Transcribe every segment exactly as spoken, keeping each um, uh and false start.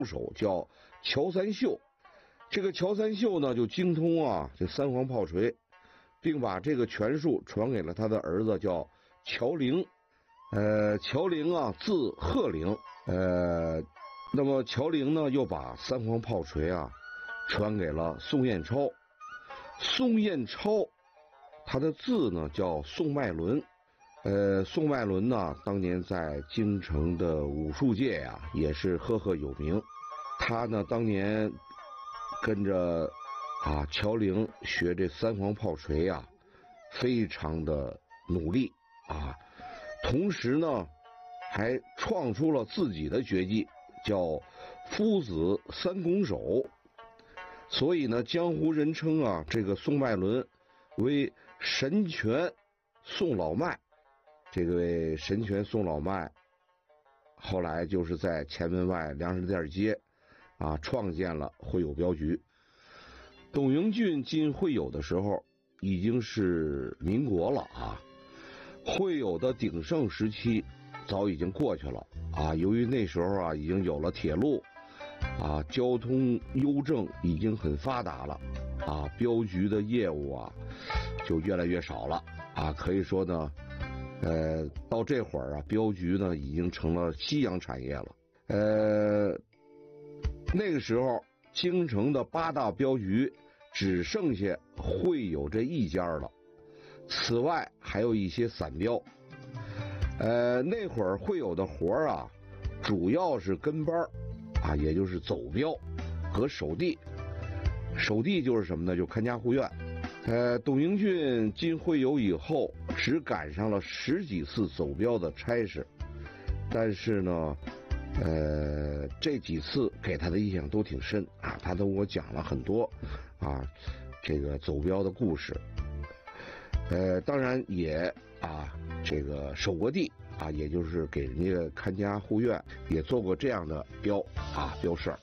手叫乔三秀。这个乔三秀呢，就精通啊这三簧炮锤，并把这个拳术传给了他的儿子叫乔陵。呃，乔陵啊，字贺陵。呃，那么乔陵呢，又把三簧炮锤啊传给了宋彦超。宋彦超，他的字呢叫宋迈伦。呃，宋迈伦呢，当年在京城的武术界呀、啊，也是赫赫有名。他呢，当年跟着啊乔陵学这三簧炮锤啊，非常的努力啊。同时呢，还创出了自己的绝技，叫夫子三拱手。所以呢，江湖人称啊这个宋迈伦为神拳宋老迈。这位神拳宋老迈后来就是在前门外粮食店街啊创建了会友镖局。董迎俊进会友的时候已经是民国了啊，会友的鼎盛时期早已经过去了啊。由于那时候啊已经有了铁路啊，交通邮政已经很发达了啊，镖局的业务啊就越来越少了啊。可以说呢，呃，到这会儿啊，镖局呢已经成了夕阳产业了。呃，那个时候京城的八大镖局只剩下会友这一家了，此外还有一些散镖。呃，那会儿会友的活啊，主要是跟班啊，也就是走镖和守地。守地就是什么呢？就看家护院。呃，董迎俊进会友以后，只赶上了十几次走镖的差事，但是呢，呃，这几次给他的印象都挺深啊，他都给我讲了很多啊，这个走镖的故事。呃，当然也啊，这个守过地啊，也就是给人家看家护院，也做过这样的镖啊镖事儿。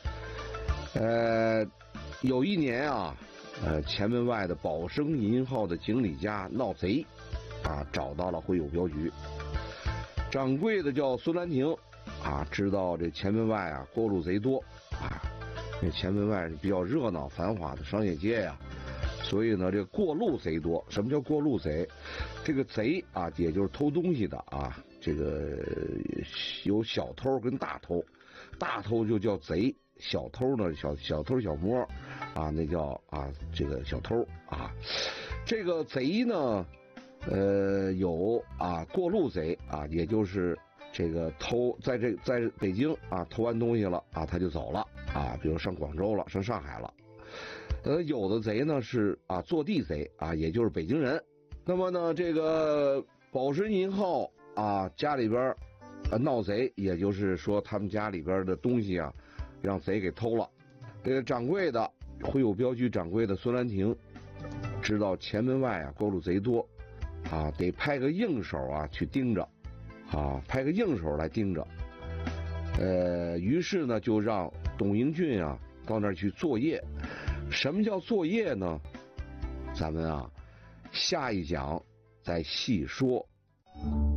呃，有一年啊。呃，前门外的宝生银号的经理家闹贼，啊，找到了会友镖局。掌柜的叫孙兰亭，啊，知道这前门外啊过路贼多，啊，这前门外是比较热闹繁华的商业街呀，所以呢，这过路贼多。什么叫过路贼？这个贼啊，也就是偷东西的啊，这个有小偷跟大偷，大偷就叫贼。小偷呢，小小偷小摸，啊，那叫啊这个小偷啊。这个贼呢，呃，有啊过路贼啊，也就是这个偷在这在北京啊偷完东西了啊，他就走了啊，比如上广州了，上上海了。呃，有的贼呢是啊坐地贼啊，也就是北京人。那么呢，这个宝生银号啊家里边啊闹贼，也就是说他们家里边的东西啊。让贼给偷了。这个掌柜的会友镖局掌柜的孙兰亭知道前门外啊过路贼多啊，得派个硬手啊去盯着啊，派个硬手来盯着。呃，于是呢就让董迎俊啊到那儿去作业。什么叫作业呢？咱们啊下一讲再细说。